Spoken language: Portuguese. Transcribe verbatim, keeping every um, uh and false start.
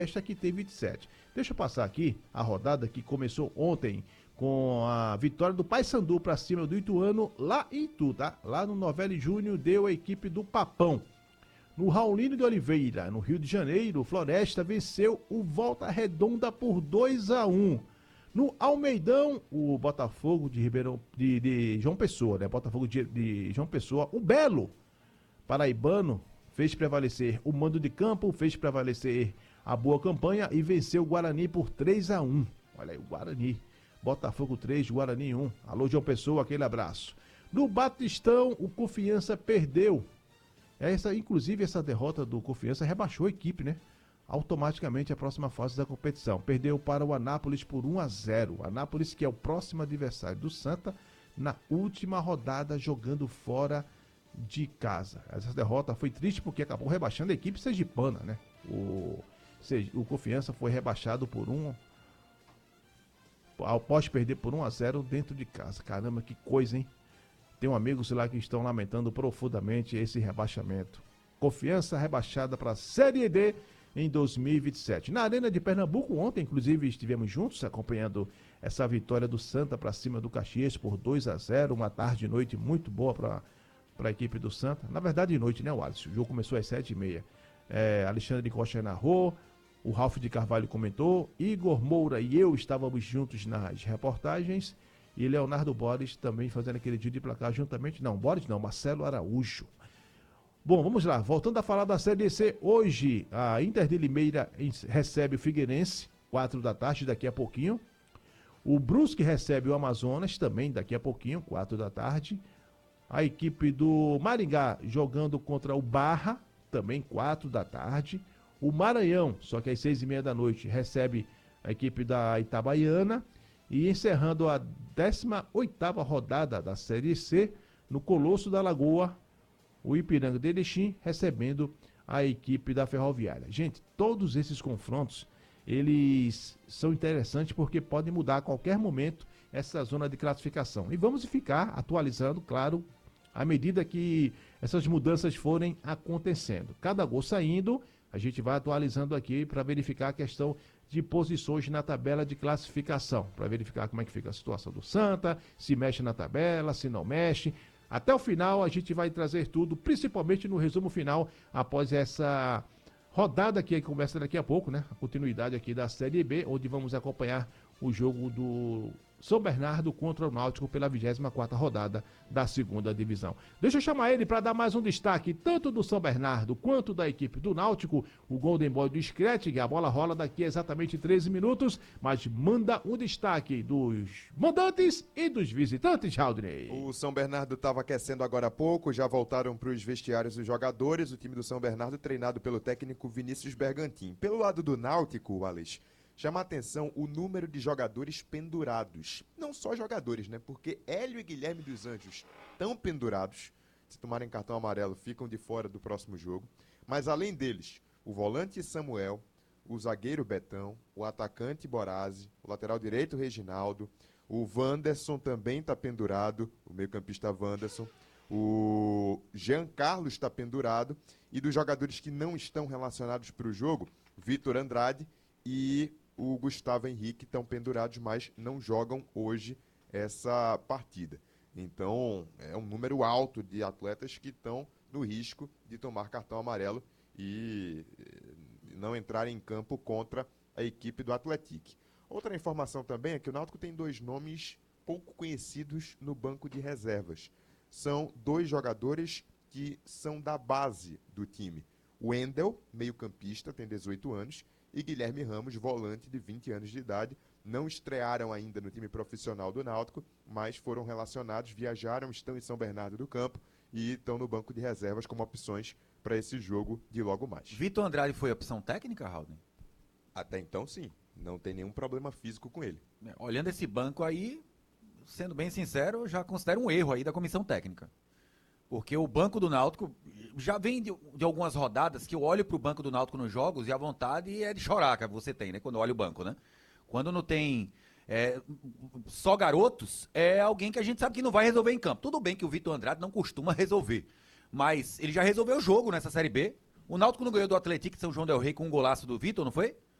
esta que tem vinte e sete. Deixa eu passar aqui a rodada que começou ontem com a vitória do Paysandu para cima do Ituano lá em Itu, tá? Lá no Novelli Júnior deu a equipe do Papão. No Raulino de Oliveira, no Rio de Janeiro, Floresta venceu o Volta Redonda por dois a um. No Almeidão, o Botafogo de Ribeirão de, de João Pessoa, né? Botafogo de, de João Pessoa, o Belo paraibano fez prevalecer o mando de campo, fez prevalecer a boa campanha e venceu o Guarani por três a um. Olha aí, o Guarani. Botafogo três, Guarani um. Alô, João Pessoa, aquele abraço. No Batistão, o Confiança perdeu. Essa, inclusive, essa derrota do Confiança rebaixou a equipe, né? Automaticamente a próxima fase da competição. Perdeu para o Anápolis por um a zero. O Anápolis, que é o próximo adversário do Santa, na última rodada, jogando fora de casa. Essa derrota foi triste porque acabou rebaixando a equipe sergipana, né? O, o Confiança foi rebaixado por um... após perder por um a zero dentro de casa. Caramba, que coisa, hein? Tem um amigos lá que estão lamentando profundamente esse rebaixamento. Confiança rebaixada para a Série D em dois mil e vinte e sete. Na Arena de Pernambuco, ontem, inclusive, estivemos juntos acompanhando essa vitória do Santa para cima do Caxias por dois a zero. Uma tarde e noite muito boa para a equipe do Santa. Na verdade, de noite, né, Wallace? O jogo começou às sete e meia. É, Alexandre Costa narrou, o Ralf de Carvalho comentou, Igor Moura e eu estávamos juntos nas reportagens. E Leonardo Borges também fazendo aquele dia de placar juntamente. Não, Borges não, Marcelo Araújo. Bom, vamos lá. Voltando a falar da Série C. Hoje, a Inter de Limeira recebe o Figueirense, quatro da tarde, daqui a pouquinho. O Brusque recebe o Amazonas, também daqui a pouquinho, quatro da tarde. A equipe do Maringá jogando contra o Barra, também quatro da tarde. O Maranhão, só que às seis e meia da noite, recebe a equipe da Itabaiana. E encerrando a décima oitava rodada da Série C, no Colosso da Lagoa, o Ipiranga de Erechim recebendo a equipe da Ferroviária. Gente, todos esses confrontos, eles são interessantes porque podem mudar a qualquer momento essa zona de classificação. E vamos ficar atualizando, claro, à medida que essas mudanças forem acontecendo. Cada gol saindo, a gente vai atualizando aqui para verificar a questão de posições na tabela de classificação, para verificar como é que fica a situação do Santa, se mexe na tabela, se não mexe. Até o final a gente vai trazer tudo, principalmente no resumo final, após essa rodada que começa daqui a pouco, né? A continuidade aqui da Série B, onde vamos acompanhar o jogo do São Bernardo contra o Náutico pela vigésima quarta rodada da segunda divisão. Deixa eu chamar ele para dar mais um destaque, tanto do São Bernardo quanto da equipe do Náutico, o Golden Boy do Scratch, a bola rola daqui a exatamente treze minutos, mas manda um destaque dos mandantes e dos visitantes, Haldney. O São Bernardo estava aquecendo agora há pouco, já voltaram para os vestiários os jogadores, o time do São Bernardo treinado pelo técnico Vinícius Bergantin. Pelo lado do Náutico, Alex, chama a atenção o número de jogadores pendurados. Não só jogadores, né? Porque Hélio e Guilherme dos Anjos estão pendurados. Se tomarem cartão amarelo, ficam de fora do próximo jogo. Mas além deles, o volante Samuel, o zagueiro Betão, o atacante Borazzi, o lateral direito Reginaldo, o Wanderson também está pendurado, o meio-campista Wanderson, o Jean Carlos está pendurado. E dos jogadores que não estão relacionados para o jogo, Vitor Andrade e o Gustavo Henrique estão pendurados, mas não jogam hoje essa partida. Então, é um número alto de atletas que estão no risco de tomar cartão amarelo e não entrarem em campo contra a equipe do Atlético. Outra informação também é que o Náutico tem dois nomes pouco conhecidos no banco de reservas. São dois jogadores que são da base do time. O Wendel, meio-campista, tem dezoito anos, e Guilherme Ramos, volante de vinte anos de idade, não estrearam ainda no time profissional do Náutico, mas foram relacionados, viajaram, estão em São Bernardo do Campo e estão no banco de reservas como opções para esse jogo de logo mais. Vitor Andrade foi opção técnica, Raul? Até então, sim. Não tem nenhum problema físico com ele. É, olhando esse banco aí, sendo bem sincero, eu já considero um erro aí da comissão técnica. Porque o banco do Náutico já vem de, de algumas rodadas que eu olho pro banco do Náutico nos jogos e a vontade é de chorar que você tem, né? Quando olha o banco, né? Quando não tem é, só garotos, é alguém que a gente sabe que não vai resolver em campo. Tudo bem que o Vitor Andrade não costuma resolver, mas ele já resolveu o jogo nessa Série B. O Náutico não ganhou do Atlético de São João del Rei com um golaço do Vitor, não foi?